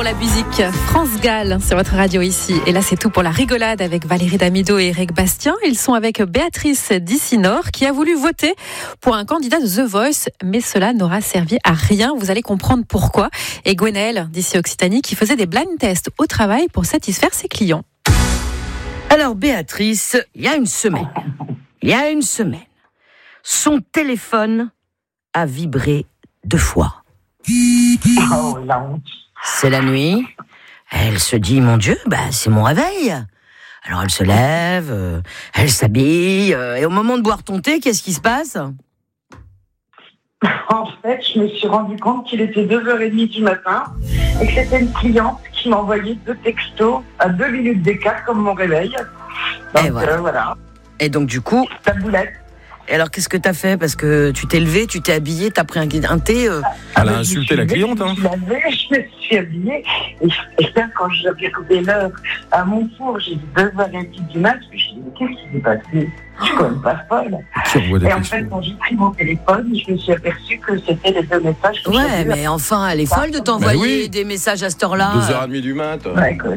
la musique, France Gall sur votre radio ici. Et là, c'est tout pour la rigolade avec Valérie Damido et Eric Bastien. Ils sont avec Béatrice d'Ici-Nord qui a voulu voter pour un candidat de The Voice, mais cela n'aura servi à rien. Vous allez comprendre pourquoi. Et Gwenaëlle d'ici Occitanie qui faisait des blind tests au travail pour satisfaire ses clients. Alors Béatrice, il y a une semaine, son téléphone a vibré 2 fois. Oh, la honte. C'est la nuit. Elle se dit, mon Dieu, c'est mon réveil. Alors elle se lève, elle s'habille, et au moment de boire ton thé, qu'est-ce qui se passe ? En fait, je me suis rendu compte qu'il était 2h30 du matin et que c'était une cliente qui m'a envoyé 2 textos à 2 minutes d'écart comme mon réveil. Donc, et voilà. Et donc du coup... Ta boulette. Et alors qu'est-ce que t'as fait ? Parce que tu t'es levé, tu t'es habillé, t'as pris un thé... Elle a insulté la cliente, hein. Je me suis habillée et quand j'avais trouvé l'heure à mon four, j'ai dit 2h30 du mat, je me suis dit, qu'est-ce qui s'est passé ? Je suis quand même pas folle. Et en fait, quand j'ai pris mon téléphone, je me suis aperçue que c'était les 2 messages que Ouais, mais enfin, elle est folle de t'envoyer des messages à cette heure-là. 2h30 du mat. Ouais, écoute,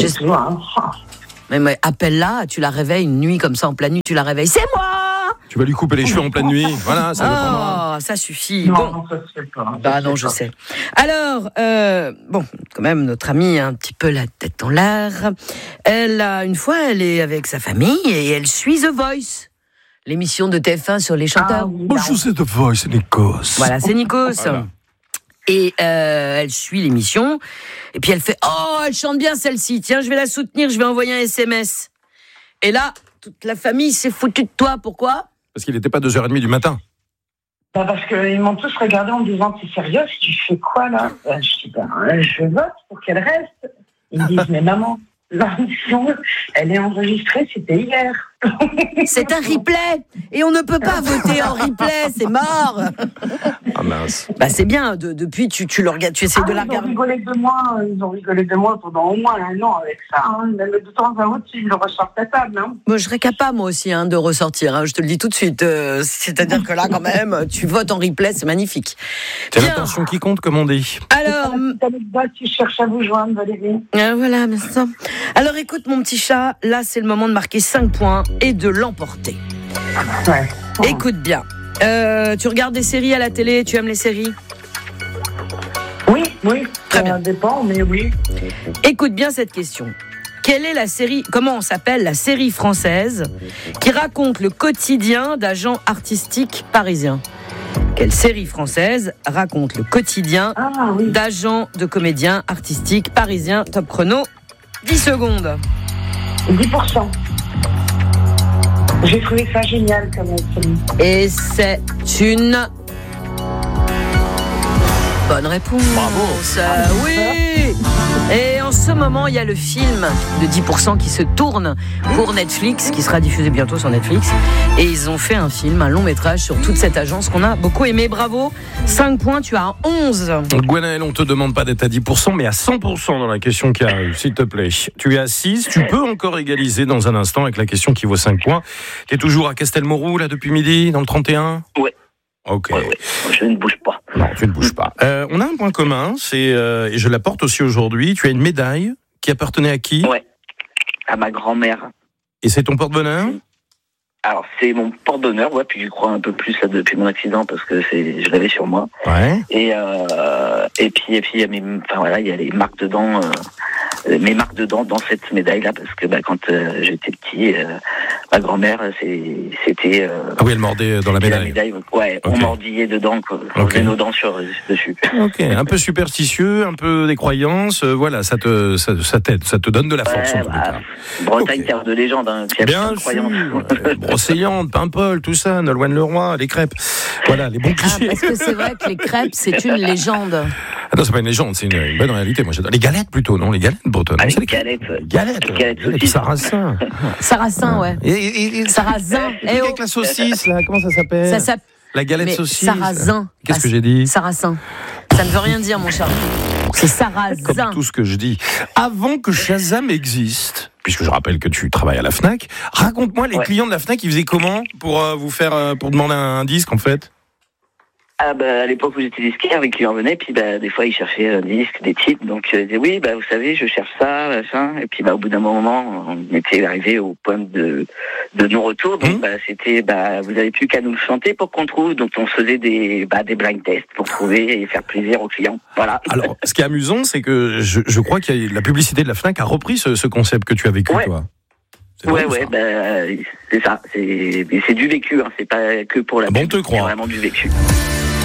mais appelle-la, tu la réveilles une nuit comme ça, en pleine nuit, tu la réveilles. C'est moi ! Tu vas lui couper les cheveux en pleine nuit. Voilà, ça dépendra. Ça suffit. Non, ça se fait pas. Non, je sais. Alors, quand même, notre amie a un petit peu la tête en l'air. Une fois, elle est avec sa famille et elle suit The Voice, l'émission de TF1 sur les chanteurs. Bonjour, c'est The Voice, c'est Nikos. Voilà, c'est Nikos. Voilà. Et elle suit l'émission. Et puis elle fait, elle chante bien celle-ci. Tiens, je vais la soutenir, je vais envoyer un SMS. Et là, toute la famille s'est foutue de toi. Pourquoi ? Parce qu'il n'était pas 2h30 du matin. Parce qu'ils m'ont tous regardé en me disant, t'es sérieux ? Tu fais quoi là ? Je dis, je vote pour qu'elle reste. Ils me disent, mais maman, l'émission, elle est enregistrée, c'était hier. C'est un replay et on ne peut pas voter en replay, c'est mort. Ah mince. C'est bien, depuis tu le regardes, tu essaies de la regarder. Ils ont rigolé de moi pendant au moins 1 an avec ça. Même de temps à autre, ils le ressortent à table. Moi, je serais capable, moi aussi, de ressortir. Je te le dis tout de suite. C'est-à-dire que là, quand même, tu votes en replay, c'est magnifique. C'est l'intention qui compte, comme on dit. Alors, tu cherches à vous joindre, Valérie. Voilà, merci. Alors, écoute, mon petit chat, là, c'est le moment de marquer 5 points et de l'emporter. Ouais. Écoute bien. Tu regardes des séries à la télé, tu aimes les séries ? Oui, Très bien. Ça dépend, mais oui. Écoute bien cette question. Quelle est la série, comment s'appelle la série française qui raconte le quotidien d'agents artistiques parisiens ? Quelle série française raconte le quotidien d'agents de comédiens artistiques parisiens ? Top chrono, 10 secondes. 10%. J'ai trouvé ça génial comme série. Et c'est une bonne réponse. Bravo. Oui. Et en ce moment, il y a le film de 10% qui se tourne pour Netflix, qui sera diffusé bientôt sur Netflix. Et ils ont fait un long métrage sur toute cette agence qu'on a beaucoup aimé. Bravo. 5 points, tu as 11. Gwenaëlle, on te demande pas d'être à 10%, mais à 100% dans la question qui arrive, s'il te plaît. Tu es à 6, tu peux encore égaliser dans un instant avec la question qui vaut 5 points. Tu es toujours à Castelmourou, là, depuis midi, dans le 31 ? Ouais. Ok. Ouais. Je ne bouge pas. Non, tu ne bouges pas. On a un point commun, et je l'apporte aussi aujourd'hui. Tu as une médaille qui appartenait à qui ? Ouais. À ma grand-mère. Et c'est ton porte-bonheur ? Alors, c'est mon porte-bonheur, puis je crois un peu plus là, depuis mon accident, parce que je l'avais sur moi. Ouais. Et puis il y a il y a les marques dedans, mes marques dedans dans cette médaille-là, parce que quand j'étais petit, ma grand-mère, c'était... Ah oui, elle mordait dans la médaille. Ouais, on mordillait dedans, on faisait nos dents dessus. Ok, un peu superstitieux, un peu des croyances, voilà, ça t'aide, ça te donne de la force. Bretagne, terre de légende, bien sûr. Brocéliande, Paimpol, tout ça, Nolwenn Leroy, les crêpes. Voilà, les bons clichés. Parce que c'est vrai que les crêpes, c'est une légende. Ah non, c'est pas une légende, c'est une bonne réalité. Moi, j'adore. Les galettes plutôt, non ? Les galettes bretonnes. Ah, les galettes. Sarrasin. Sarrasin, ouais. Et Sarrasin. avec la saucisse, là, comment ça s'appelle ? La galette saucisse. Sarrasin. Qu'est-ce que j'ai dit ? Sarrasin. Ça ne veut rien dire, mon cher. C'est sarrasin. Comme tout ce que je dis. Avant que Shazam existe, puisque je rappelle que tu travailles à la Fnac, raconte-moi les clients de la Fnac, ils faisaient comment pour vous faire, pour demander un disque, en fait ? Ah à l'époque où j'étais disquaire, avec qui on venait, puis des fois il cherchait des disques, des titres, donc il disait oui, vous savez, je cherche ça, machin, et puis au bout d'un moment, on était arrivé au point de non-retour, donc c'était vous avez plus qu'à nous le chanter pour qu'on trouve, donc on faisait des blind tests pour trouver et faire plaisir aux clients, voilà. Alors, ce qui est amusant, c'est que je crois que la publicité de la Fnac a repris ce concept que tu as vécu, toi. Ouais, c'est ça, c'est du vécu, hein, c'est pas que pour la pub, c'est vraiment du vécu.